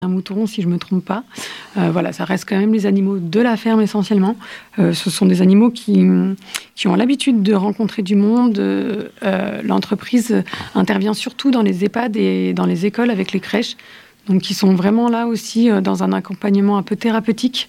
un mouton, si je ne me trompe pas. Voilà, ça reste quand même les animaux de la ferme essentiellement. Ce sont des animaux qui ont l'habitude de rencontrer du monde. L'entreprise intervient surtout dans les EHPAD et dans les écoles avec les crèches. Donc, ils sont vraiment là aussi dans un accompagnement un peu thérapeutique.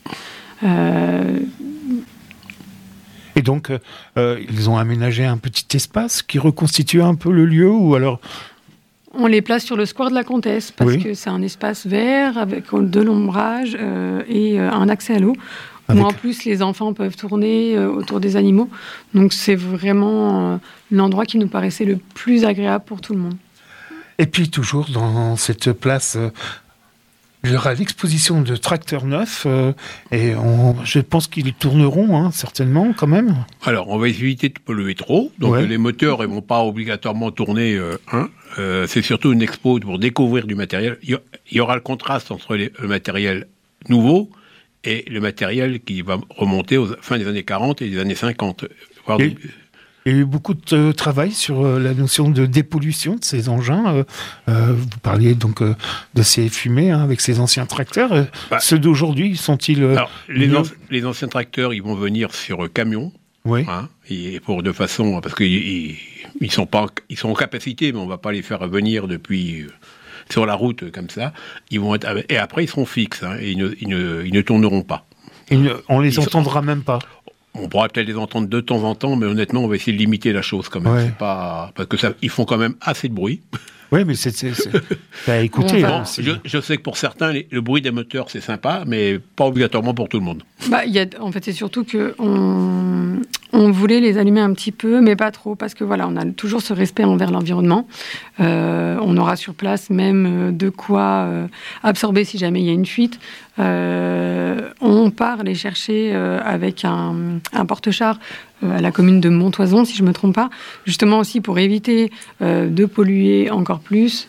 Et donc, ils ont aménagé un petit espace qui reconstitue un peu le lieu, ou alors... On les place sur le square de la Comtesse parce que c'est un espace vert avec de l'ombrage et un accès à l'eau. Où en plus les enfants peuvent tourner autour des animaux. Donc c'est vraiment l'endroit qui nous paraissait le plus agréable pour tout le monde. Et puis toujours dans cette place... il y aura l'exposition de tracteurs neufs et je pense qu'ils tourneront certainement quand même. Alors on va éviter de polluer trop, donc les moteurs ne vont pas obligatoirement tourner. C'est surtout une expo pour découvrir du matériel. Il y aura le contraste entre le matériel nouveau et le matériel qui va remonter aux fin des années 40 et des années 50. Il y a eu beaucoup de travail sur la notion de dépollution de ces engins. Vous parliez donc de ces fumées avec ces anciens tracteurs. Ceux d'aujourd'hui, sont-ils... Alors, les anciens tracteurs, ils vont venir sur camion. Oui. Et parce qu'ils sont en capacité, mais on ne va pas les faire venir depuis... sur la route comme ça, et après ils seront fixes, et ils ne tourneront pas. On les entendra même pas. On pourra peut-être les entendre de temps en temps, mais honnêtement, on va essayer de limiter la chose quand même. C'est pas parce que ils font quand même assez de bruit. Oui, mais c'est à écouter. Je sais que pour certains, le bruit des moteurs c'est sympa, mais pas obligatoirement pour tout le monde. En fait, c'est surtout que on voulait les allumer un petit peu, mais pas trop, parce que voilà, on a toujours ce respect envers l'environnement. On aura sur place même de quoi absorber si jamais il y a une fuite. On part les chercher avec un porte-char à la commune de Montoison, si je ne me trompe pas, justement aussi pour éviter de polluer encore plus.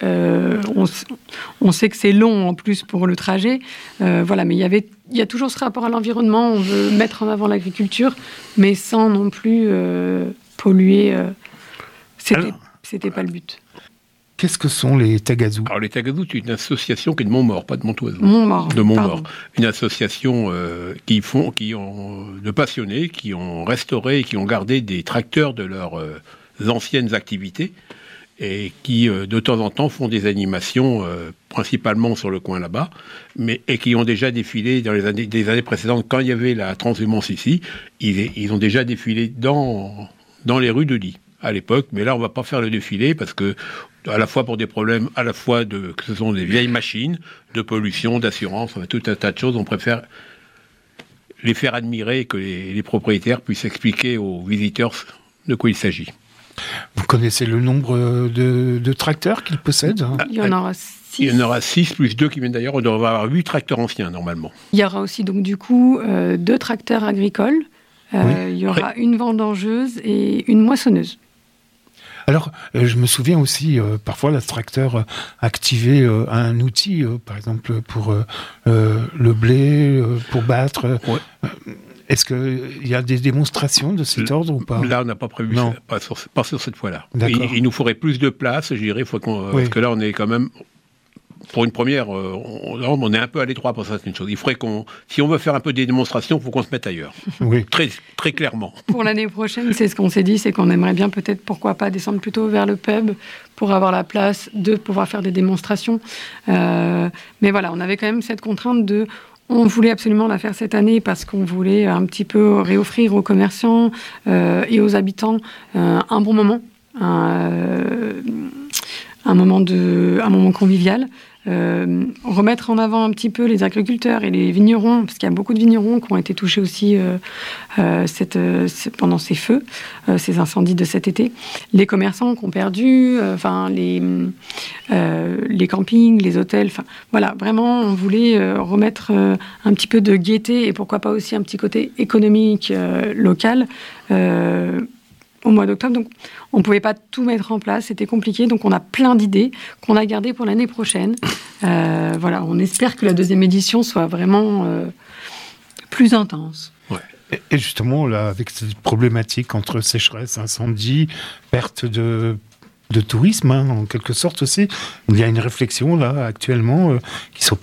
On sait que c'est long en plus pour le trajet, mais il y a toujours ce rapport à l'environnement. On veut mettre en avant l'agriculture, mais sans non plus polluer. C'était pas le but. Qu'est-ce que sont les Tagazous ? Alors les Tagazous, c'est une association qui est de Montmaur, pas de Montoison. De Montmaur. Une association de passionnés qui ont restauré et qui ont gardé des tracteurs de leurs anciennes activités et qui, de temps en temps, font des animations, principalement sur le coin là-bas, et qui ont déjà défilé dans les années précédentes, quand il y avait la transhumance ici, ils ont déjà défilé dans les rues de Lille à l'époque, mais là on va pas faire le défilé parce que à la fois pour des problèmes, à la fois que ce sont des vieilles machines, de pollution, d'assurance, tout un tas de choses, on préfère les faire admirer et que les propriétaires puissent expliquer aux visiteurs de quoi il s'agit. Vous connaissez le nombre de tracteurs qu'ils possèdent ? Il y en aura 6. Il y en aura 6 plus 2 qui viennent d'ailleurs. On devrait avoir 8 tracteurs anciens normalement. Il y aura aussi donc du coup 2 tracteurs agricoles. Il y aura une vendangeuse et une moissonneuse. Alors, je me souviens aussi, parfois, le tracteur activait un outil, par exemple, pour le blé, pour battre. Est-ce qu'il y a des démonstrations de cet ordre ou pas ? Là, on n'a pas prévu ça, pas sur cette fois-là. Il nous faudrait plus de place, je dirais, parce que là, on est quand même... Pour une première, on est un peu à l'étroit pour certaines choses. Il faudrait si on veut faire un peu des démonstrations, il faut qu'on se mette ailleurs. Oui. Très, très clairement. Pour l'année prochaine, c'est ce qu'on s'est dit, c'est qu'on aimerait bien peut-être, pourquoi pas, descendre plutôt vers le pub pour avoir la place de pouvoir faire des démonstrations. Mais voilà, on avait quand même cette contrainte on voulait absolument la faire cette année parce qu'on voulait un petit peu réoffrir aux commerçants et aux habitants un bon moment, un moment convivial. Remettre en avant un petit peu les agriculteurs et les vignerons, parce qu'il y a beaucoup de vignerons qui ont été touchés aussi pendant ces feux, ces incendies de cet été. Les commerçants qui ont perdu, les campings, les hôtels. Voilà, vraiment, on voulait remettre un petit peu de gaieté et pourquoi pas aussi un petit côté économique local au mois d'octobre. Donc, on ne pouvait pas tout mettre en place, c'était compliqué. Donc, on a plein d'idées qu'on a gardées pour l'année prochaine. On espère que la 2e édition soit vraiment plus intense. Ouais. Et justement, là, avec cette problématique entre sécheresse, incendie, perte de tourisme, en quelque sorte aussi, il y a une réflexion, là, actuellement, qui